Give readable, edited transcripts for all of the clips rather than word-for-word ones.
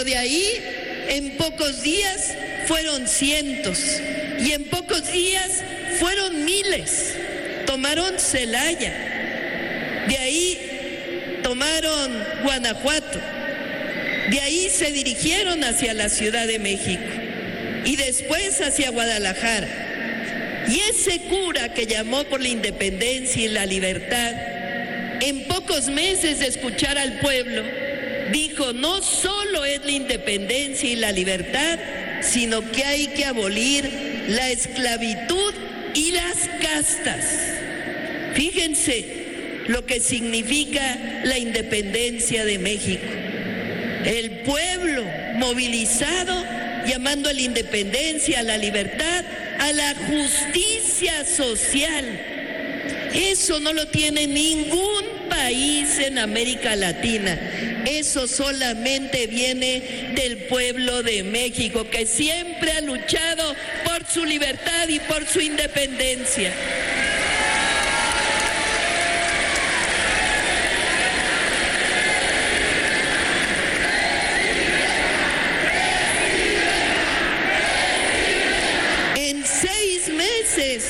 pero de ahí en pocos días fueron cientos y en pocos días fueron miles. Tomaron Celaya, de ahí tomaron Guanajuato, de ahí se dirigieron hacia la Ciudad de México y después hacia Guadalajara. Y ese cura que llamó por la independencia y la libertad, en pocos meses de escuchar al pueblo, dijo: no solo es la independencia y la libertad, sino que hay que abolir la esclavitud y las castas. Fíjense lo que significa la independencia de México. El pueblo movilizado, llamando a la independencia, a la libertad, a la justicia social. Eso no lo tiene ningún país en América Latina. Eso solamente viene del pueblo de México, que siempre ha luchado por su libertad y por su independencia. En 6 meses,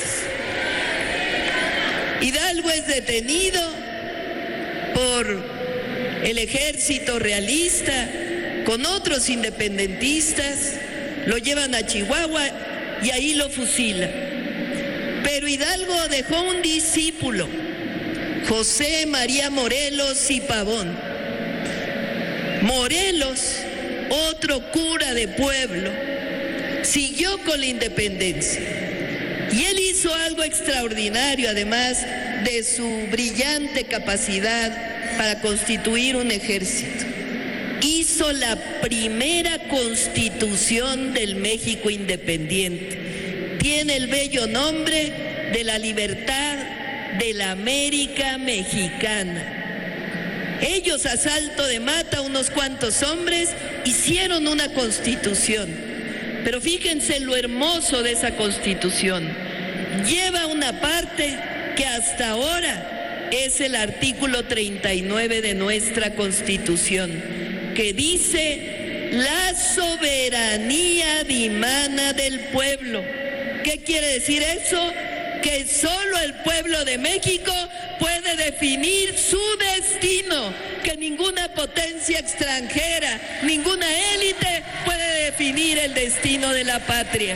Hidalgo es detenido por el ejército realista con otros independentistas, lo llevan a Chihuahua y ahí lo fusilan. Pero Hidalgo dejó un discípulo, José María Morelos y Pavón. Morelos, otro cura de pueblo, siguió con la independencia. Y él hizo algo extraordinario, además de su brillante capacidad para constituir un ejército. Hizo la primera constitución del México independiente. Tiene el bello nombre de la libertad de la América mexicana. Ellos, a salto de mata, unos cuantos hombres, hicieron una constitución. Pero fíjense lo hermoso de esa constitución. Lleva una parte que hasta ahora es el artículo 39 de nuestra Constitución, que dice: la soberanía dimana del pueblo. ¿Qué quiere decir eso? Que solo el pueblo de México puede definir su destino, que ninguna potencia extranjera, ninguna élite puede definir el destino de la patria.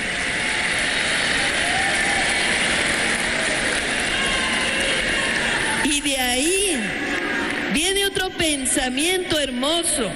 Y de ahí viene otro pensamiento hermoso.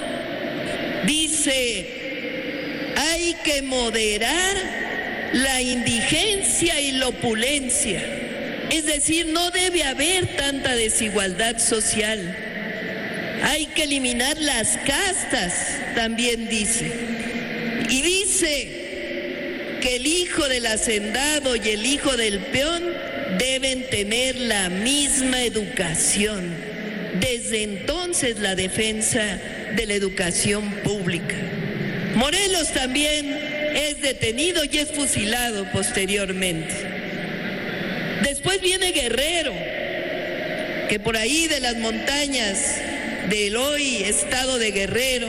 Dice: hay que moderar la indigencia y la opulencia. Es decir, no debe haber tanta desigualdad social. Hay que eliminar las castas, también dice. Y dice que el hijo del hacendado y el hijo del peón deben tener la misma educación. Desde entonces, la defensa de la educación pública. Morelos también es detenido y es fusilado posteriormente. Después viene Guerrero, que por ahí de las montañas del hoy estado de Guerrero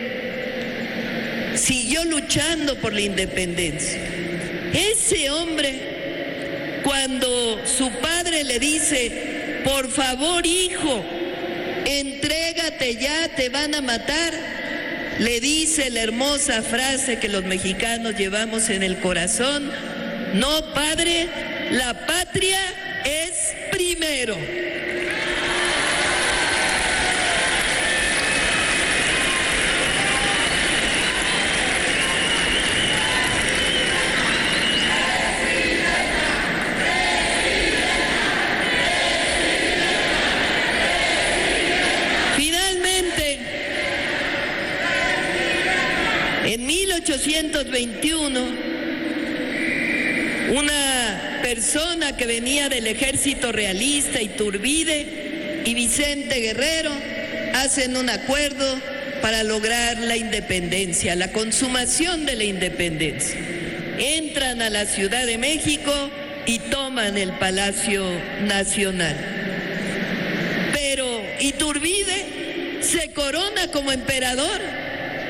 siguió luchando por la independencia. Ese hombre, cuando su padre le dice: por favor, hijo, entrégate ya, te van a matar, le dice la hermosa frase que los mexicanos llevamos en el corazón: no, padre, la patria es primero. En 1821, una persona que venía del ejército realista, Iturbide y Vicente Guerrero, hacen un acuerdo para lograr la independencia, la consumación de la independencia. Entran a la Ciudad de México y toman el Palacio Nacional. Pero Iturbide se corona como emperador